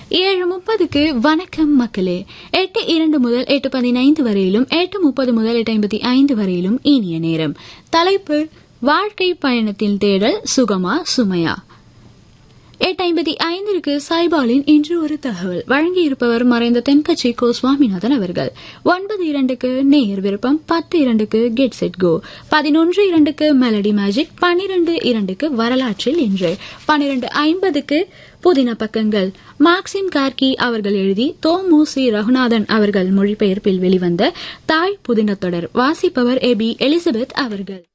7:30க்கு வணக்கம் மக்களே. 8:02 முதல் 8:15 வரையிலும் 8:30 முதல் 8:55 வரையிலும் இனிய நேரம். தலைப்பு வாழ்க்கை பயணத்தில் தேடல் சுகமா சுமையா. 8:55க்கு சாய்பாலின் இன்று ஒரு தகவல் வழங்கியிருப்பவர் மறைந்த தென்கட்சி கோ சுவாமிநாதன் அவர்கள். 9:02க்கு நேயர் விருப்பம், 10:02க்கு get set go, 11:02க்கு melody magic, 12:02க்கு வரலாற்றில் இன்று, 12:50க்கு புதின பக்கங்கள் மார்க்சிம் கார்கி அவர்கள் எழுதி தோமுசி ரகுநாதன் அவர்கள் மொழிபெயர்ப்பில் வெளிவந்த தாய் புதின தொடர். வாசிப்பவர் எபி எலிசபெத் அவர்கள்.